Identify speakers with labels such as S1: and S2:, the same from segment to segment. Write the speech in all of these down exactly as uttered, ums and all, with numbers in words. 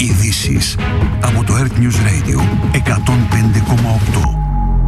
S1: Ειδήσεις από το Earth News Radio εκατόν πέντε κόμμα οκτώ.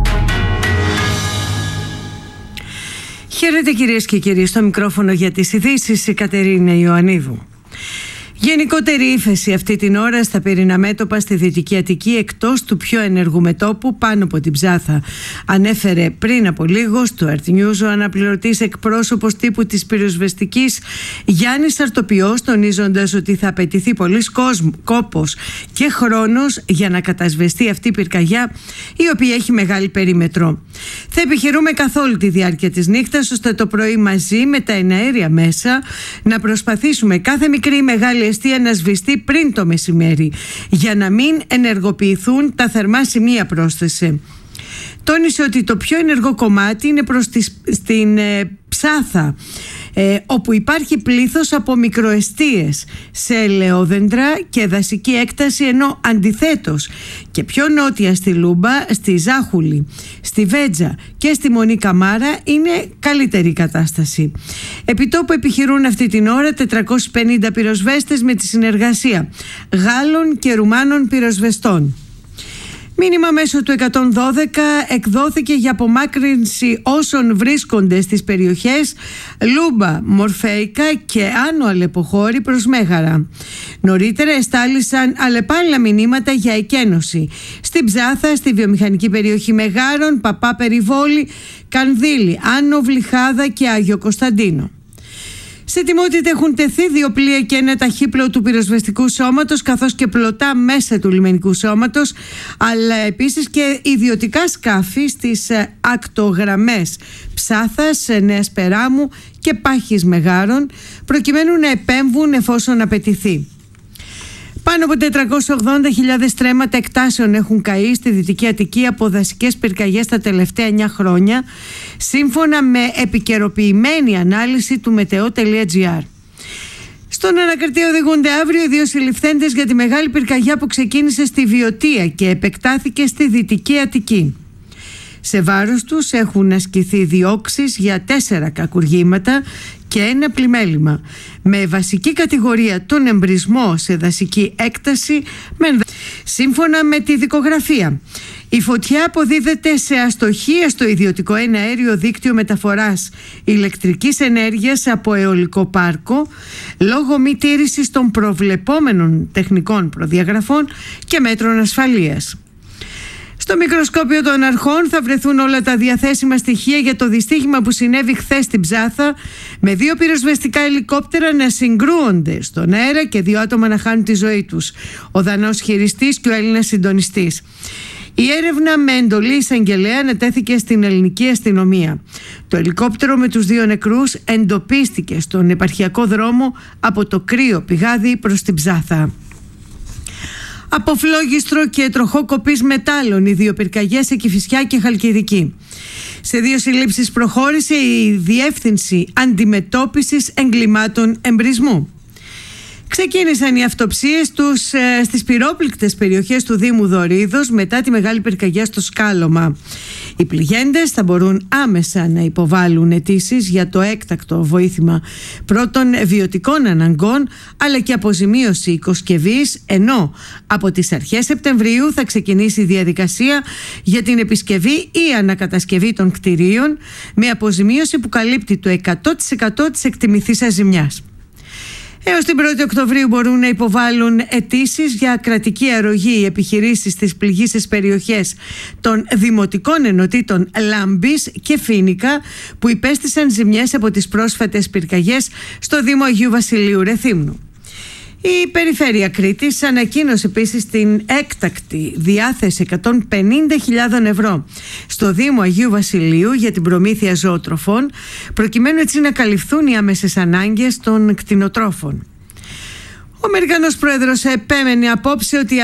S2: Χαίρετε κυρίες και κύριοι, στο μικρόφωνο για τις ειδήσεις η Κατερίνα Ιωαννίδου. Γενικότερη ύφεση αυτή την ώρα στα πυρηνά μέτωπα στη Δυτική Αττική, εκτός του πιο ενεργού μετώπου πάνω από την Ψάθα. Ανέφερε πριν από λίγο στο Earth News ο αναπληρωτής εκπρόσωπος τύπου της πυροσβεστικής Γιάννης Αρτοπιός, τονίζοντας ότι θα απαιτηθεί πολύς κόπος και χρόνος για να κατασβεστεί αυτή η πυρκαγιά, η οποία έχει μεγάλη περίμετρο. Θα επιχειρούμε καθ' όλη τη διάρκεια της νύχτας, ώστε το πρωί μαζί με τα εναέρια μέσα να προσπαθήσουμε κάθε μικρή ή μεγάλη αιστεία να σβηστεί πριν το μεσημέρι, για να μην ενεργοποιηθούν τα θερμά σημεία, πρόσθεσε. Τόνισε ότι το πιο ενεργό κομμάτι είναι προς τη, στην ε, Ψάθα, ε, όπου υπάρχει πλήθος από μικροεστίες σε ελαιόδεντρα και δασική έκταση, ενώ αντιθέτως και πιο νότια στη Λούμπα, στη Ζάχουλη, στη Βέτζα και στη Μονή Καμάρα είναι καλύτερη κατάσταση. Επιτόπου επιχειρούν αυτή την ώρα τετρακόσιοι πενήντα πυροσβέστες με τη συνεργασία Γάλλων και Ρουμάνων πυροσβεστών. Μήνυμα μέσω του εκατόν δώδεκα εκδόθηκε για απομάκρυνση όσων βρίσκονται στις περιοχές Λούμπα, Μορφέικα και Άνω Αλεποχώρη προς Μέγαρα. Νωρίτερα εστάλησαν αλλεπάλληλα μηνύματα για εκένωση στην Ψάθα, στη βιομηχανική περιοχή Μεγάρων, Παπά Περιβόλη, Κανδύλη, Άνω Βλυχάδα και Άγιο Κωνσταντίνο. Σε ετοιμότητα έχουν τεθεί δύο πλοία και ένα ταχύπλοο του πυροσβεστικού σώματος, καθώς και πλωτά μέσα του λιμενικού σώματος, αλλά επίσης και ιδιωτικά σκάφη στις ακτογραμμές Ψάθας, Νέας Περάμου και Πάχης Μεγάρων, προκειμένου να επέμβουν εφόσον απαιτηθεί. Πάνω από τετρακόσιες ογδόντα χιλιάδες στρέμματα εκτάσεων έχουν καεί στη Δυτική Αττική από δασικές πυρκαγιές τα τελευταία εννιά χρόνια, σύμφωνα με επικαιροποιημένη ανάλυση του meteo.gr. Στον ανακριτή οδηγούνται αύριο οι δύο συλληφθέντες για τη μεγάλη πυρκαγιά που ξεκίνησε στη Βιωτία και επεκτάθηκε στη Δυτική Αττική. Σε βάρος τους έχουν ασκηθεί διώξεις για τέσσερα κακουργήματα και ένα πλημέλημα, με βασική κατηγορία τον εμπρισμό σε δασική έκταση. Σύμφωνα με τη δικογραφία, η φωτιά αποδίδεται σε αστοχία στο ιδιωτικό εναέριο δίκτυο μεταφοράς ηλεκτρικής ενέργειας από αιωλικό πάρκο, λόγω μη τήρησης των προβλεπόμενων τεχνικών προδιαγραφών και μέτρων ασφαλείας. Στο μικροσκόπιο των αρχών θα βρεθούν όλα τα διαθέσιμα στοιχεία για το δυστύχημα που συνέβη χθες στην Ψάθα, με δύο πυροσβεστικά ελικόπτερα να συγκρούονται στον αέρα και δύο άτομα να χάνουν τη ζωή τους, ο Δανός χειριστής και ο Έλληνας συντονιστής. Η έρευνα με εντολή εισαγγελέα ανατέθηκε στην ελληνική αστυνομία. Το ελικόπτερο με τους δύο νεκρούς εντοπίστηκε στον επαρχιακό δρόμο από το Κρύο Πηγάδι προς την Ψάθα. Από φλόγιστρο και τροχό κοπής μετάλλων οι δύο πυρκαγιές σε Κηφισιά και Χαλκιδική. Σε δύο συλλήψεις προχώρησε η Διεύθυνση Αντιμετώπισης Εγκλημάτων Εμπρισμού. Ξεκίνησαν οι αυτοψίες τους ε, στις πυρόπληκτες περιοχές του Δήμου Δωρίδος μετά τη μεγάλη πυρκαγιά στο Σκάλωμα. Οι πληγέντες θα μπορούν άμεσα να υποβάλουν αιτήσεις για το έκτακτο βοήθημα πρώτων βιωτικών αναγκών, αλλά και αποζημίωση οικοσκευής, ενώ από τις αρχές Σεπτεμβρίου θα ξεκινήσει η διαδικασία για την επισκευή ή ανακατασκευή των κτηρίων, με αποζημίωση που καλύπτει το εκατό τοις εκατό της εκτιμηθήσας ζημιάς. Έως την πρώτη Οκτωβρίου μπορούν να υποβάλουν αιτήσεις για κρατική αρρωγή οι επιχειρήσεις στις πληγείσες περιοχές των δημοτικών ενωτήτων Λάμπης και Φοίνικα, που υπέστησαν ζημιές από τις πρόσφατες πυρκαγιές στο Δήμο Αγίου Βασιλείου Ρεθύμνου. Η Περιφέρεια Κρήτης ανακοίνωσε επίσης την έκτακτη διάθεση εκατόν πενήντα χιλιάδες ευρώ στο Δήμο Αγίου Βασιλείου για την προμήθεια ζωοτροφών, προκειμένου έτσι να καλυφθούν οι άμεσες ανάγκες των κτηνοτρόφων. Ο Αμερικανός πρόεδρος επέμενε απόψε ότι